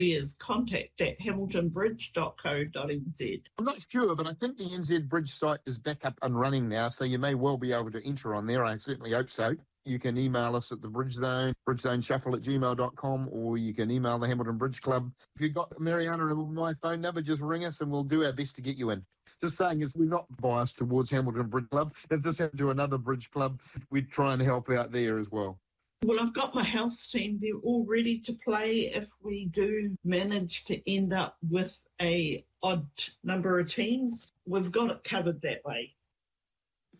is contact@hamiltonbridge.co.nz. I'm not sure, but I think the NZ Bridge site is back up and running now, so you may well be able to enter on there. I certainly hope so. You can email us at the Bridge Zone, bridgezoneshuffle@gmail.com, or you can email the Hamilton Bridge Club. If you've got Mariana and my phone number, just ring us and we'll do our best to get you in. Just saying, we're not biased towards Hamilton Bridge Club. If this happened to another bridge club, we'd try and help out there as well. Well, I've got my house team. They're all ready to play if we do manage to end up with a odd number of teams. We've got it covered that way.